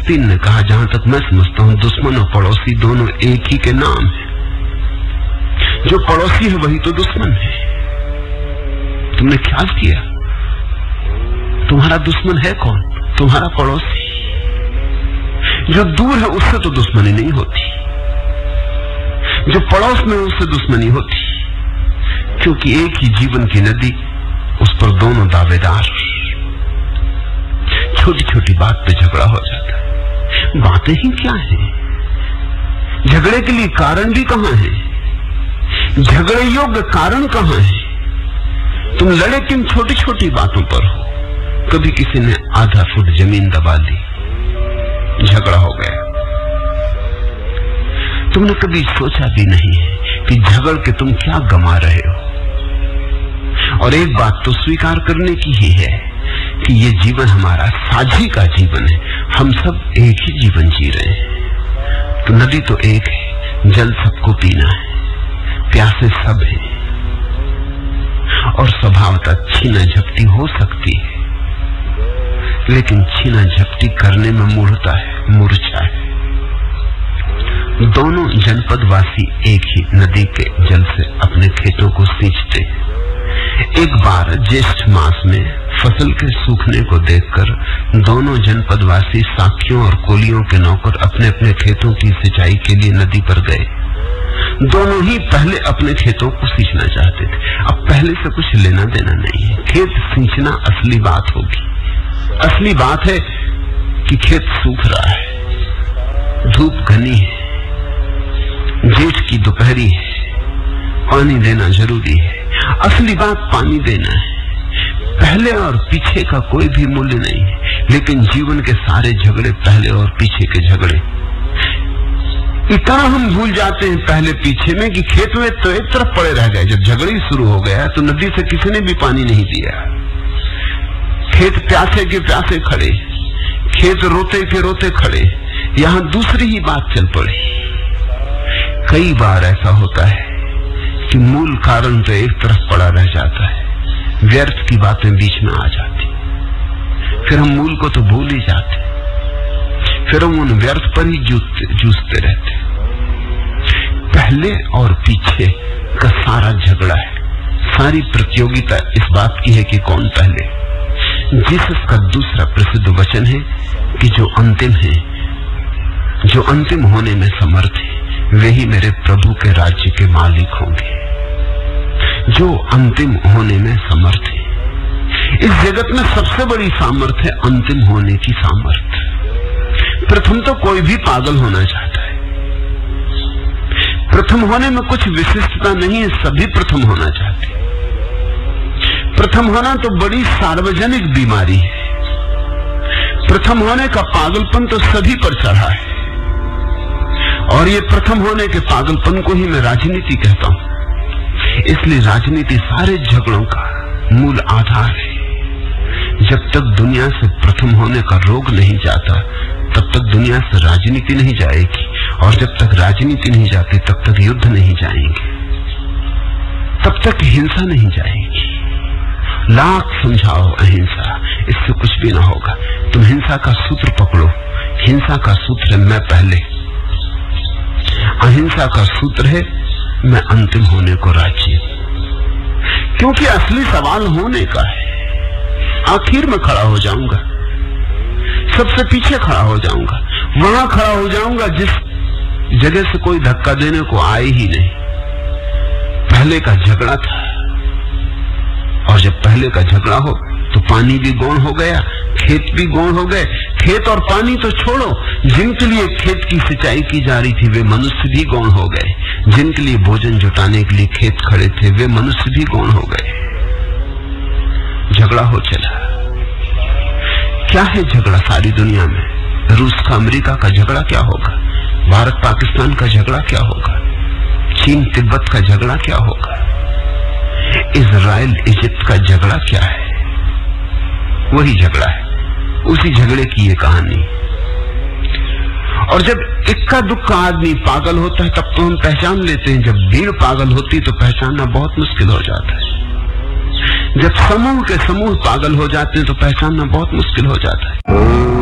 अगस्तीन ने कहा, जहां तक मैं समझता हूं, दुश्मन और पड़ोसी दोनों एक ही के नाम है। जो पड़ोसी है वही तो दुश्मन है। तुमने ख्याल किया, तुम्हारा दुश्मन है कौन? तुम्हारा पड़ोसी। जो दूर है उससे तो दुश्मनी नहीं होती, जो पड़ोस में उससे दुश्मनी होती, क्योंकि एक ही जीवन की नदी, उस पर दोनों दावेदार। छोटी छोटी बात पे झगड़ा हो जाता है। बातें ही क्या है, झगड़े के लिए कारण भी कहां है, झगड़े योग्य कारण कहां है? तुम लड़े किन छोटी छोटी बातों पर हो। कभी किसी ने आधा फुट जमीन दबा दी, झगड़ा हो गया। तुमने कभी सोचा भी नहीं है कि झगड़ के तुम क्या गमा रहे हो। और एक बात तो स्वीकार करने की ही है कि ये जीवन हमारा साझी का जीवन है। हम सब एक ही जीवन जी रहे हैं। तो नदी तो एक है, जल सबको पीना है, प्यासे सब हैं। और स्वभावतः छीना झपटी हो सकती है, लेकिन छीना झपटी करने में मूढ़ता है, मूर्छा है। दोनों जनपदवासी एक ही नदी के जल से अपने खेतों को सींचते हैं। एक बार ज्येष्ठ मास में फसल के सूखने को देखकर दोनों जनपदवासी साखियों और कोलियों के नौकर अपने अपने खेतों की सिंचाई के लिए नदी पर गए। दोनों ही पहले अपने खेतों को सींचना चाहते थे। अब पहले से कुछ लेना देना नहीं है, खेत सींचना असली बात होगी। असली बात है कि खेत सूख रहा है, धूप घनी है, जेठ की दोपहरी है, पानी देना जरूरी है। असली बात पानी देना है। पहले और पीछे का कोई भी मूल्य नहीं है, लेकिन जीवन के सारे झगड़े पहले और पीछे के झगड़े। इतना हम भूल जाते हैं पहले पीछे में कि खेत में तो एक तरफ पड़े रह गए। जब झगड़े शुरू हो गया तो नदी से किसी ने भी पानी नहीं दिया। खेत प्यासे के प्यासे खड़े, खेत रोते के रोते खड़े। यहां दूसरी ही बात चल पड़ी। कई बार ऐसा होता है कि मूल कारण तो एक तरफ पड़ा रह जाता है, व्यर्थ की बातें बीच में आ जाती, फिर हम मूल को तो भूल ही जाते, फिर हम उन व्यर्थ पर ही जूझते रहते। पहले और पीछे का सारा झगड़ा है, सारी प्रतियोगिता इस बात की है कि कौन पहले। जीसस का दूसरा प्रसिद्ध वचन है कि जो अंतिम है, जो अंतिम होने में समर्थ है, वे ही मेरे प्रभु के राज्य के मालिक होंगे। जो अंतिम होने में समर्थ है। इस जगत में सबसे बड़ी सामर्थ है अंतिम होने की सामर्थ। प्रथम तो कोई भी पागल होना चाहता है। प्रथम होने में कुछ विशिष्टता नहीं है, सभी प्रथम होना चाहते हैं। प्रथम होना तो बड़ी सार्वजनिक बीमारी है। प्रथम होने का पागलपन तो सभी पर चढ़ा है। और ये प्रथम होने के पागलपन को ही मैं राजनीति कहता हूं। इसलिए राजनीति सारे झगड़ों का मूल आधार है। जब तक दुनिया से प्रथम होने का रोग नहीं जाता, तब तक दुनिया से राजनीति नहीं जाएगी। और जब तक राजनीति नहीं जाती, तब तक युद्ध नहीं जाएंगे, तब तक हिंसा नहीं जाएगी। लाख समझाओ अहिंसा, इससे कुछ भी ना होगा। तुम हिंसा का सूत्र पकड़ो। हिंसा का सूत्र है मैं पहले, अहिंसा का सूत्र है मैं अंतिम होने को राजी। क्योंकि असली सवाल होने का है। आखिर में खड़ा हो जाऊंगा, सबसे पीछे खड़ा हो जाऊंगा, वहां खड़ा हो जाऊंगा जिस जगह से कोई धक्का देने को आए ही नहीं। पहले का झगड़ा था, और जब पहले का झगड़ा हो तो पानी भी गौण हो गया, खेत भी गौण हो गए। खेत और पानी तो छोड़ो, जिनके लिए खेत की सिंचाई की जा रही थी वे मनुष्य भी गौण हो गए। जिनके लिए भोजन जुटाने के लिए खेत खड़े थे वे मनुष्य भी गौण हो गए। झगड़ा हो चला। क्या है झगड़ा सारी दुनिया में? रूस का अमेरिका का झगड़ा क्या होगा? भारत पाकिस्तान का झगड़ा क्या होगा? चीन तिब्बत का झगड़ा क्या होगा? इजराइल इजिप्ट का झगड़ा क्या है? वही झगड़ा है, उसी झगड़े की ये कहानी। और जब इक्का दुक्का आदमी पागल होता है तब तो हम पहचान लेते हैं। जब भीड़ पागल होती तो पहचानना बहुत मुश्किल हो जाता है। जब समूह के समूह पागल हो जाते हैं तो पहचानना बहुत मुश्किल हो जाता है।